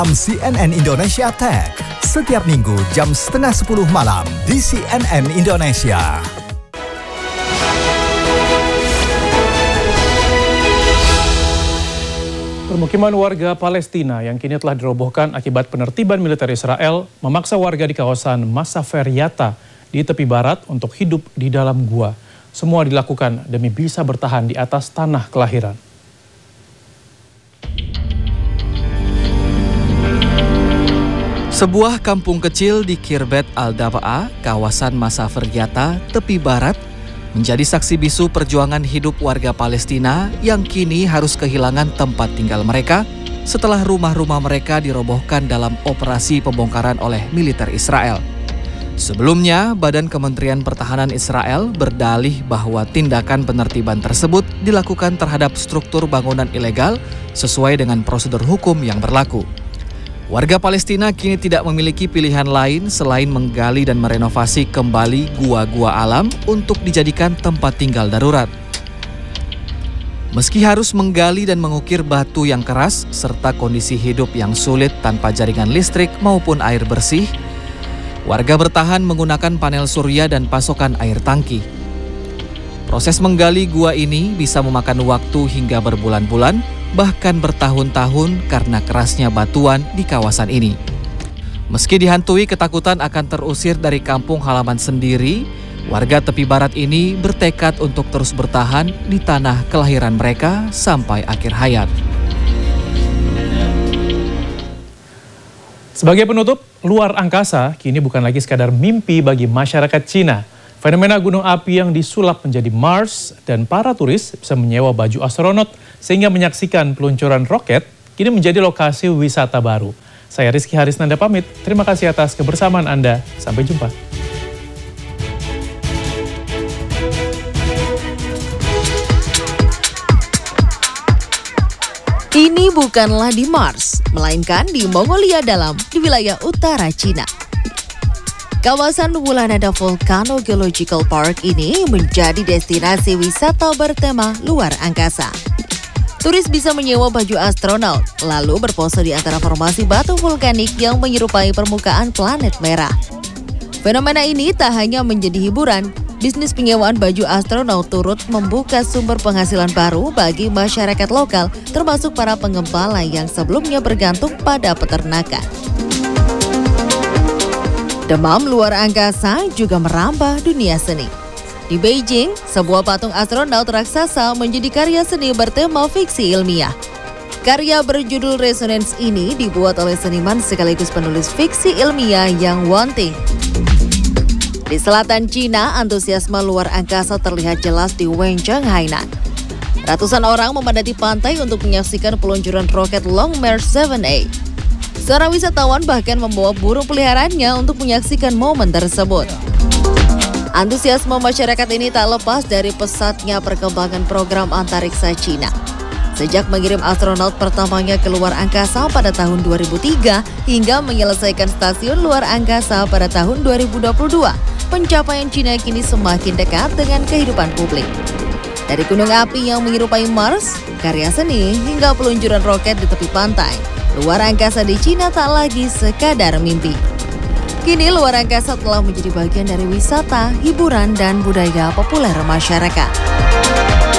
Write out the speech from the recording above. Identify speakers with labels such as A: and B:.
A: CNN Indonesia Tech setiap minggu jam 9:30 malam di CNN Indonesia.
B: Permukiman warga Palestina yang kini telah dirobohkan akibat penertiban militer Israel memaksa warga di kawasan Masafer Yatta di tepi barat untuk hidup di dalam gua. Semua dilakukan demi bisa bertahan di atas tanah kelahiran.
C: Sebuah kampung kecil di Khirbet Al-Daba'a, kawasan Masafer Yatta, tepi barat, menjadi saksi bisu perjuangan hidup warga Palestina yang kini harus kehilangan tempat tinggal mereka setelah rumah-rumah mereka dirobohkan dalam operasi pembongkaran oleh militer Israel. Sebelumnya, Badan Kementerian Pertahanan Israel berdalih bahwa tindakan penertiban tersebut dilakukan terhadap struktur bangunan ilegal sesuai dengan prosedur hukum yang berlaku. Warga Palestina kini tidak memiliki pilihan lain selain menggali dan merenovasi kembali gua-gua alam untuk dijadikan tempat tinggal darurat. Meski harus menggali dan mengukir batu yang keras serta kondisi hidup yang sulit tanpa jaringan listrik maupun air bersih, warga bertahan menggunakan panel surya dan pasokan air tangki. Proses menggali gua ini bisa memakan waktu hingga berbulan-bulan, bahkan bertahun-tahun karena kerasnya batuan di kawasan ini. Meski dihantui ketakutan akan terusir dari kampung halaman sendiri, warga tepi barat ini bertekad untuk terus bertahan di tanah kelahiran mereka sampai akhir hayat.
B: Sebagai penutup, luar angkasa kini bukan lagi sekadar mimpi bagi masyarakat Cina. Fenomena gunung api yang disulap menjadi Mars dan para turis bisa menyewa baju astronot sehingga menyaksikan peluncuran roket kini menjadi lokasi wisata baru. Saya Rizky Harisnanda pamit, terima kasih atas kebersamaan Anda. Sampai jumpa.
D: Ini bukanlah di Mars, melainkan di Mongolia Dalam, di wilayah utara Cina. Kawasan Wulanada Volcano Geological Park ini menjadi destinasi wisata bertema luar angkasa. Turis bisa menyewa baju astronot, lalu berpose di antara formasi batu vulkanik yang menyerupai permukaan planet merah. Fenomena ini tak hanya menjadi hiburan, bisnis penyewaan baju astronot turut membuka sumber penghasilan baru bagi masyarakat lokal, termasuk para pengembala yang sebelumnya bergantung pada peternakan. Demam luar angkasa juga merambah dunia seni. Di Beijing, sebuah patung astronot raksasa menjadi karya seni bertema fiksi ilmiah. Karya berjudul Resonance ini dibuat oleh seniman sekaligus penulis fiksi ilmiah Yang Wanting. Di selatan Cina, antusiasme luar angkasa terlihat jelas di Wencheng, Hainan. Ratusan orang memadati pantai untuk menyaksikan peluncuran roket Long March 7A. Seorang wisatawan bahkan membawa burung peliharaannya untuk menyaksikan momen tersebut. Antusiasme masyarakat ini tak lepas dari pesatnya perkembangan program antariksa Cina. Sejak mengirim astronot pertamanya ke luar angkasa pada tahun 2003 hingga menyelesaikan stasiun luar angkasa pada tahun 2022, pencapaian Cina kini semakin dekat dengan kehidupan publik. Dari gunung api yang menyerupai Mars, karya seni, hingga peluncuran roket di tepi pantai, luar angkasa di Cina tak lagi sekadar mimpi. Kini luar angkasa telah menjadi bagian dari wisata, hiburan, dan budaya populer masyarakat.